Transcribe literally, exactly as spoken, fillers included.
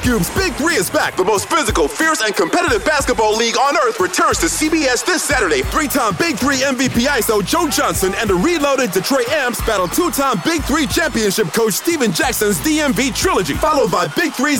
Cube's Big Three is back. The most physical, fierce, and competitive basketball league on earth returns to C B S this Saturday. Three-time Big Three M V P I S O Joe Johnson and the reloaded Detroit Amps battle two-time Big Three championship coach Steven Jackson's D M V trilogy, followed by Big Three's